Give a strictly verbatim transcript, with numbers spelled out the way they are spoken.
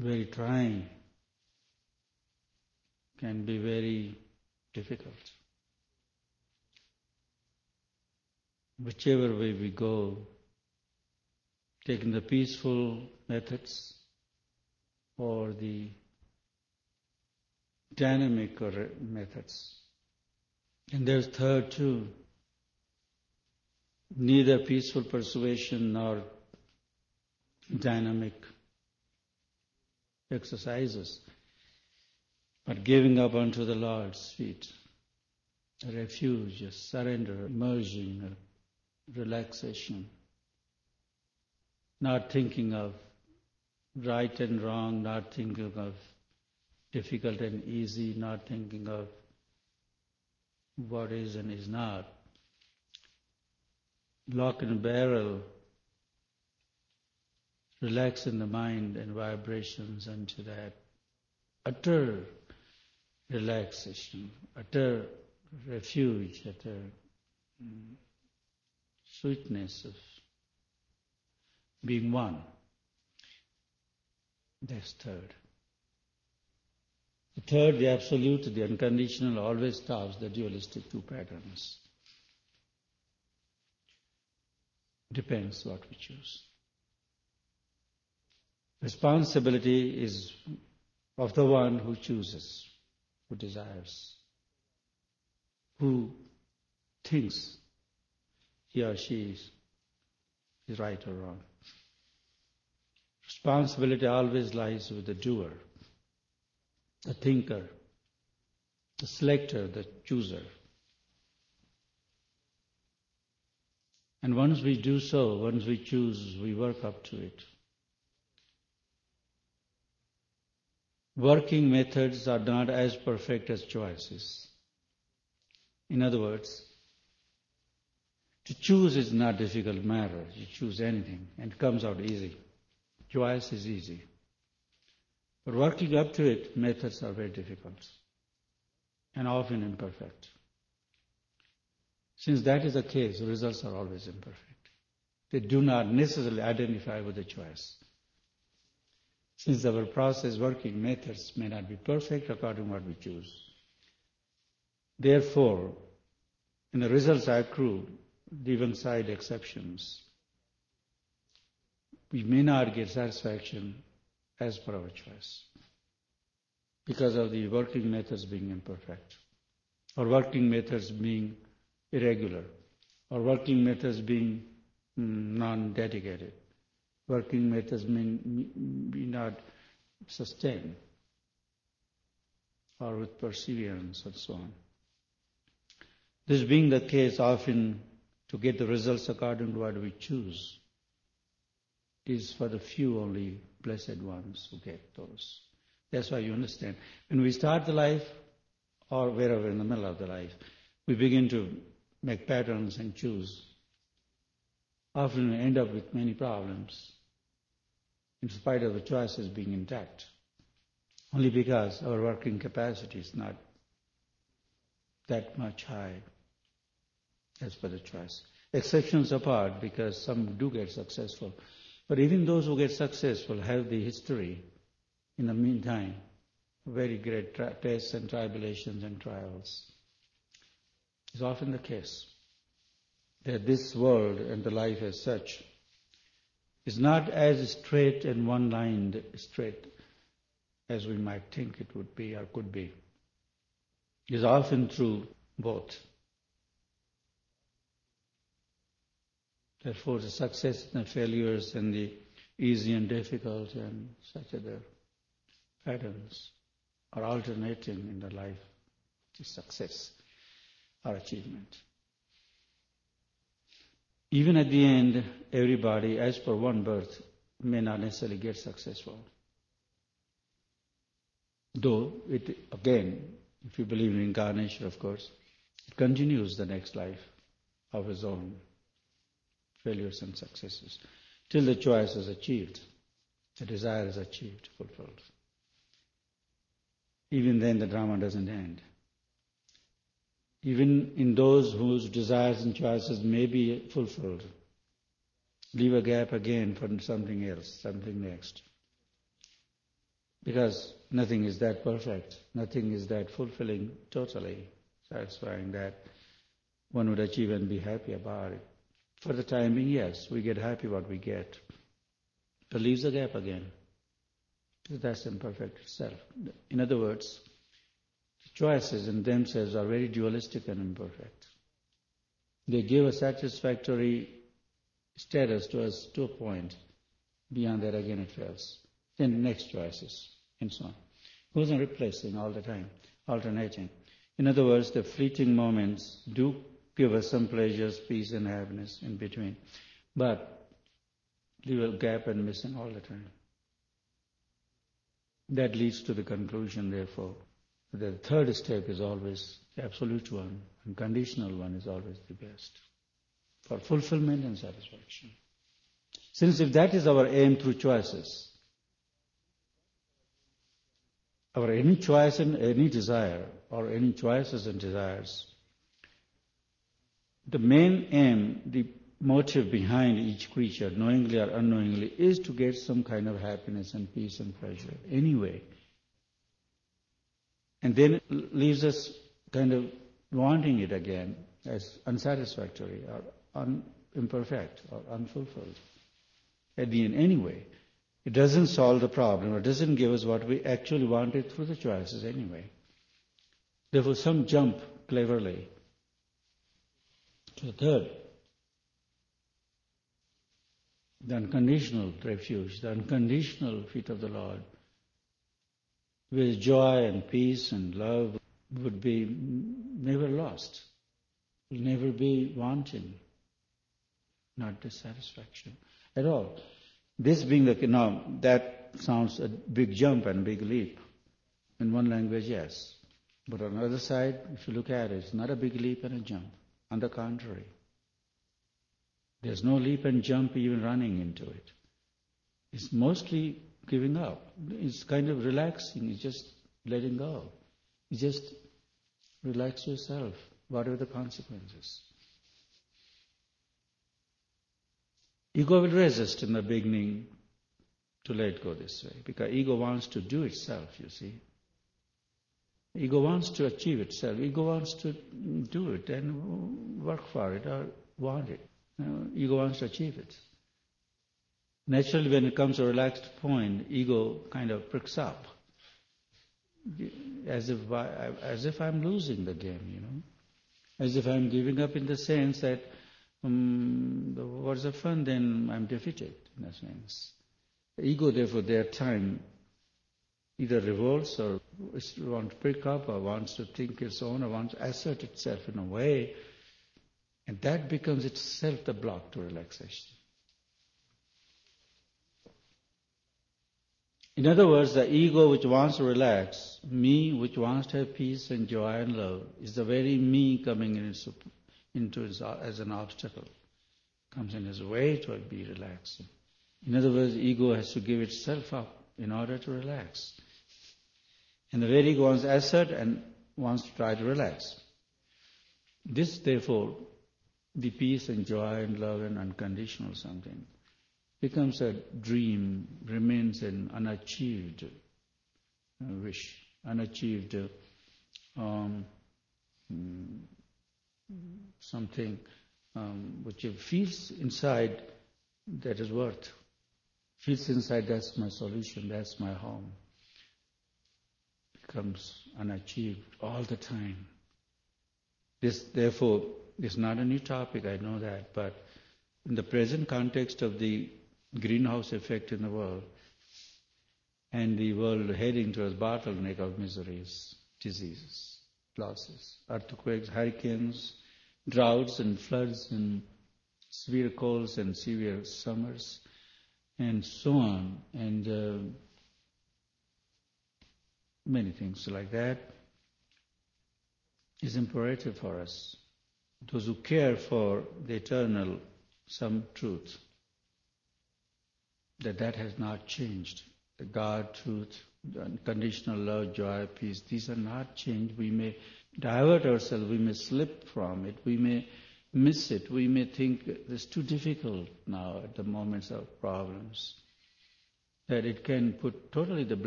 very trying, can be very difficult. Whichever way we go, taking the peaceful methods or the dynamic methods. And there's third too, neither peaceful persuasion nor dynamic exercises, but giving up unto the Lord's feet, a refuge, a surrender, merging, a relaxation, not thinking of right and wrong, not thinking of difficult and easy, not thinking of what is and is not. Lock and barrel, relax in the mind and vibrations into that utter relaxation, utter refuge, utter mm, sweetness of being one. That's third. The third, the absolute, the unconditional, always stops the dualistic two patterns. Depends what we choose. Responsibility is of the one who chooses, who desires, who thinks he or she is, is right or wrong. Responsibility always lies with the doer, the thinker, the selector, the chooser. And once we do so, once we choose, we work up to it. Working methods are not as perfect as choices. In other words, to choose is not a difficult matter. You choose anything and it comes out easy. Choice is easy. But working up to it, methods are very difficult and often imperfect. Since that is the case, the results are always imperfect. They do not necessarily identify with the choice. Since our process working methods may not be perfect according to what we choose. Therefore, in the results accrue, leaving aside exceptions, we may not get satisfaction as per our choice because of the working methods being imperfect, or working methods being irregular, or working methods being mm, non-dedicated, working methods may be not sustained, or with perseverance and so on. This being the case, often to get the results according to what we choose is for the few only blessed ones who get those. That's why you understand. When we start the life, or wherever in the middle of the life, we begin to make patterns and choose. Often we end up with many problems, in spite of the choices being intact, only because our working capacity is not that much high as per the choice. Exceptions apart, because some do get successful. But even those who get successful have the history, in the meantime, very great tra- tests and tribulations and trials. It's often the case that this world and the life as such is not as straight and one-lined straight as we might think it would be or could be. It is often through both. Therefore, the success and the failures and the easy and difficult and such other patterns are alternating in the life to success or achievement. Even at the end, everybody, as per one birth, may not necessarily get successful. Though, it again, if you believe in incarnation, of course, it continues the next life of his own failures and successes, till the choice is achieved, the desire is achieved, fulfilled. Even then the drama doesn't end. Even in those whose desires and choices may be fulfilled, leave a gap again for something else, something next. Because nothing is that perfect, nothing is that fulfilling, totally satisfying that one would achieve and be happy about it. For the time being, yes, we get happy what we get. But leaves a gap again. That's imperfect itself. In other words, the choices in themselves are very dualistic and imperfect. They give a satisfactory status to us to a point. Beyond that, again, it fails. Then the next choices, and so on. It wasn't replacing all the time, alternating. In other words, the fleeting moments do give us some pleasures, peace, and happiness in between, but leave a gap and missing all the time. That leads to the conclusion, therefore, that the third step is always the absolute one, and conditional one is always the best for fulfillment and satisfaction. Since if that is our aim through choices, our any choice and any desire, or any choices and desires, the main aim, the motive behind each creature, knowingly or unknowingly, is to get some kind of happiness and peace and pleasure anyway. And then it leaves us kind of wanting it again as unsatisfactory or un- imperfect or unfulfilled at the end anyway. It doesn't solve the problem or doesn't give us what we actually wanted through the choices anyway. Therefore, some jump cleverly to the third, the unconditional refuge, the unconditional feet of the Lord, where joy and peace and love would be never lost, will never be wanting, not dissatisfaction at all. This being the, now that sounds a big jump and big leap. In one language, yes. But on the other side, if you look at it, it's not a big leap and a jump. On the contrary. There's no leap and jump even running into it. It's mostly giving up. It's kind of relaxing. It's just letting go. You just relax yourself, whatever the consequences. Ego will resist in the beginning to let go this way, because ego wants to do itself, you see. Ego wants to achieve itself. Ego wants to do it and work for it or want it. You know, ego wants to achieve it. Naturally, when it comes to a relaxed point, ego kind of pricks up, as if I, as if I'm losing the game, you know, as if I'm giving up in the sense that um, what's the fun? Then I'm defeated in a sense. The ego, therefore, their time either revolts or wants to pick up or wants to think its own or wants to assert itself in a way, and that becomes itself the block to relaxation. In other words, the ego which wants to relax, me which wants to have peace and joy and love, is the very me coming in its, into its, as an obstacle, comes in his way to be relaxing. In other words, ego has to give itself up in order to relax. And the very ego wants to assert and wants to try to relax. This, therefore, the peace and joy and love and unconditional something, becomes a dream, remains an unachieved wish, unachieved um, something um, which it feels inside that is worth. Feels inside that's my solution, that's my home. Becomes unachieved all the time. This, therefore, is not a new topic, I know that, but in the present context of the greenhouse effect in the world and the world heading towards bottleneck of miseries, diseases, losses, earthquakes, hurricanes, droughts and floods and severe colds and severe summers and so on, and uh, many things like that, is imperative for us, those who care for the eternal, some truth, that that has not changed. The God truth, the unconditional love, joy, peace, these are not changed. We may divert ourselves, we may slip from it, we may miss it, we may think it's too difficult now at the moments of problems, that it can put totally the